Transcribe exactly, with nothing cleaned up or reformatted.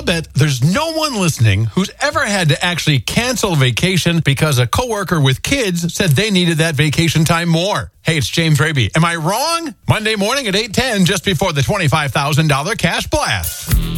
I'll bet there's no one listening who's ever had to actually cancel a vacation because a coworker with kids said they needed that vacation time more. Hey, it's James Raby. Am I wrong? Monday morning at eight ten, just before the twenty-five thousand dollars cash blast.